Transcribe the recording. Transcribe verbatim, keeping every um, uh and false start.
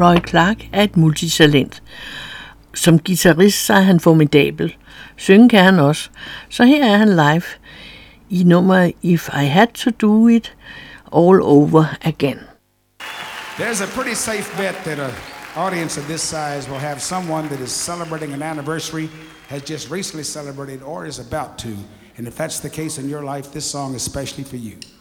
Roy Clark er et multitalent. Som guitarist så er han formidabel. Synge kan han også. Så her er han live i nummeret If I Had to Do It All Over Again. There's a pretty safe bet that an audience of this size will have someone that is celebrating an anniversary, has just recently celebrated, or is about to. And if that's the case in your life, this song is especially for you.